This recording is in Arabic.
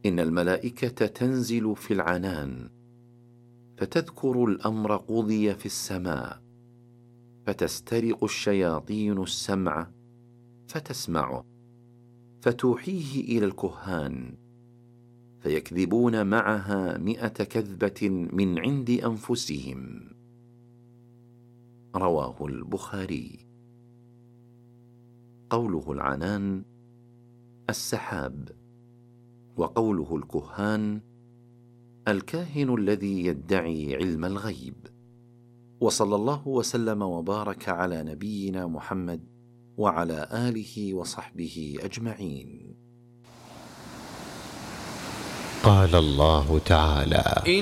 إن الملائكة تنزل في العنان فتذكر الأمر قضي في السماء، فتسترق الشياطين السمع فتسمعه، فتوحيه إلى الكهان، فيكذبون معها 100 كذبة من عند أنفسهم. رواه البخاري. قوله العنان السحاب، وقوله الكهان الكاهن الذي يدعي علم الغيب. وصلى الله وسلم وبارك على نبينا محمد وعلى آله وصحبه أجمعين. قال الله تعالى: